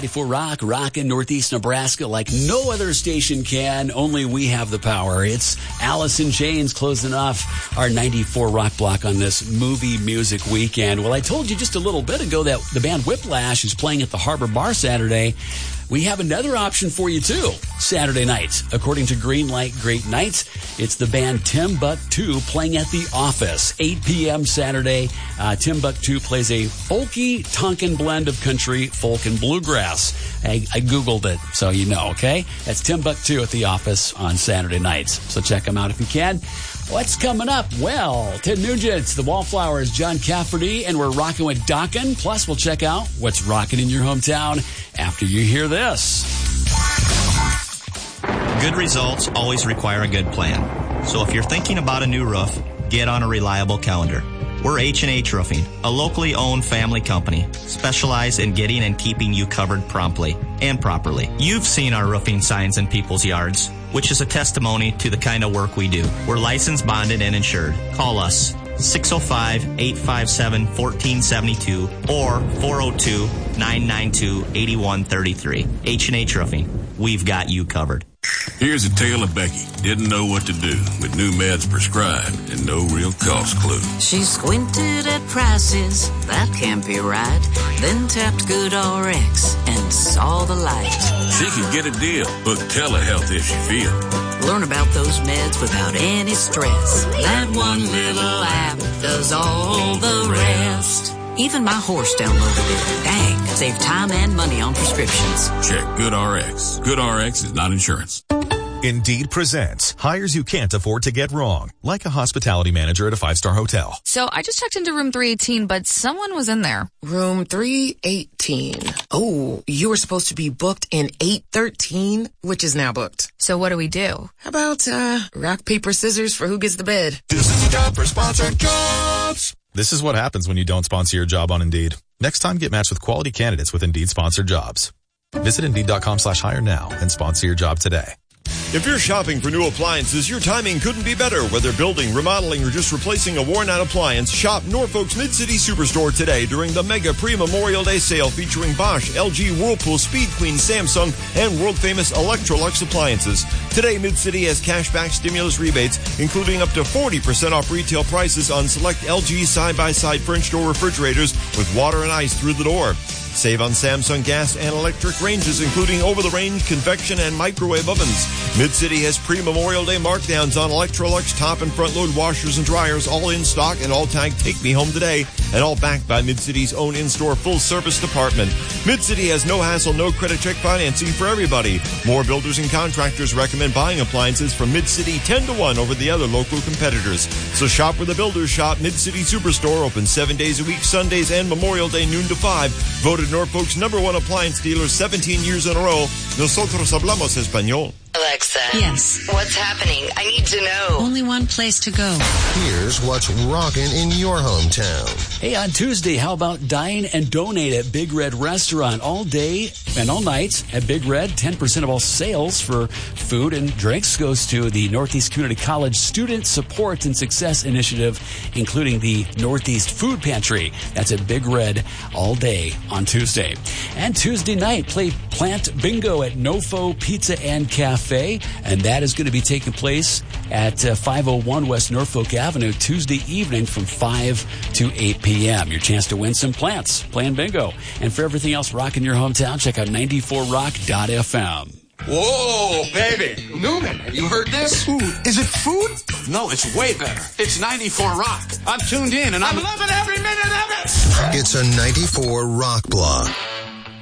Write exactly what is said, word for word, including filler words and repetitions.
ninety-four Rock, rockin' Northeast Nebraska like no other station can. Only we have the power. It's Alice in Chains closing off our ninety-four Rock block on this movie music weekend. Well, I told you just a little bit ago that the band Whiplash is playing at the Harbor Bar Saturday. We have another option for you, too, Saturday night. According to Greenlight Great Nights, it's the band Timbuktu playing at the Office. eight p.m. Saturday, uh, Timbuktu plays a folky Tonkin blend of country, folk, and bluegrass. I, I Googled it, so you know, okay? That's Timbuktu at the Office on Saturday nights. So check them out if you can. What's coming up? Well, Ted Nugent, the Wallflowers, John Cafferty, and we're rocking with Dokken. Plus, we'll check out what's rocking in your hometown after you hear this. Good results always require a good plan. So if you're thinking about a new roof, get on a reliable calendar. We're H and H Roofing, a locally owned family company, specialized in getting and keeping you covered promptly and properly. You've seen our roofing signs in people's yards, which is a testimony to the kind of work we do. We're licensed, bonded, and insured. Call us six oh five, eight five seven, one four seven two or four oh two, nine nine two, eight one three three. H and H Roofing. We've got you covered. Here's a tale of Becky. Didn't know what to do with new meds prescribed and no real cost clue. She squinted at prices, that can't be right. Then tapped GoodRx and saw the light. She could get a deal. Book telehealth if she feel. Learn about those meds without any stress. That one little app does all the rest. Even my horse downloaded it. Dang, save time and money on prescriptions. Check GoodRx. GoodRx is not insurance. Indeed presents hires you can't afford to get wrong, like a hospitality manager at a five-star hotel. So I just checked into room three eighteen, but someone was in there. Room three eighteen. Oh, you were supposed to be booked in eight thirteen, which is now booked. So what do we do? How about uh, rock, paper, scissors for who gets the bed? This is a job for sponsored jobs. This is what happens when you don't sponsor your job on Indeed. Next time, get matched with quality candidates with Indeed sponsored jobs. Visit Indeed.com slash hire now and sponsor your job today. If you're shopping for new appliances, your timing couldn't be better. Whether building, remodeling, or just replacing a worn-out appliance, shop Norfolk's Mid-City Superstore today during the Mega Pre-Memorial Day sale featuring Bosch, L G, Whirlpool, Speed Queen, Samsung, and world-famous Electrolux appliances. Today, Mid-City has cashback stimulus rebates, including up to forty percent off retail prices on select L G side-by-side French door refrigerators with water and ice through the door. Save on Samsung gas and electric ranges, including over-the-range convection and microwave ovens. Mid-City has pre-Memorial Day markdowns on Electrolux top and front-load washers and dryers, all in stock and all tagged Take Me Home Today, and all backed by Mid-City's own in-store full-service department. Mid-City has no-hassle, no-credit check financing for everybody. More builders and contractors recommend buying appliances from Mid-City ten to one over the other local competitors. So shop where the builders shop. Mid-City Superstore, open seven days a week, Sundays and Memorial Day noon to five. Voted Norfolk's number one appliance dealer seventeen years in a row. Nosotros hablamos español. Alexa. Yes. What's happening? I need to know. Only one place to go. Here's what's rocking in your hometown. Hey, on Tuesday, how about dine and donate at Big Red Restaurant all day and all night at Big Red? ten percent of all sales for food and drinks goes to the Northeast Community College Student Support and Success Initiative, including the Northeast Food Pantry. That's at Big Red all day on Tuesday. And Tuesday night, play Plant Bingo at Nofo Pizza and Cafe, and that is going to be taking place at uh, five oh one West Norfolk Avenue Tuesday evening from five to eight p.m. Your chance to win some plants playing bingo. And for everything else rocking your hometown, check out ninety-four rock dot f m. Whoa, baby. Newman, have you heard this? Ooh, is it food? No, it's way better. It's ninety-four Rock. I'm tuned in and I'm, I'm loving every minute of it. It's a ninety-four Rock block.